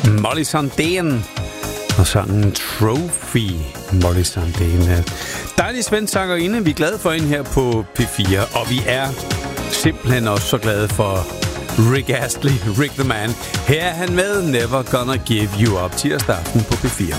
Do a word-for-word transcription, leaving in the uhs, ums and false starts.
Molly Sandén og sangen Trophy. Molly Sandén. Dejlig svensk sangerinde. Vi er glade for hende her på P fire, og vi er simpelthen også så glade for Rick Astley, Rick the Man. Her er han med Never Gonna Give You Up, tirsdag aften på P fire.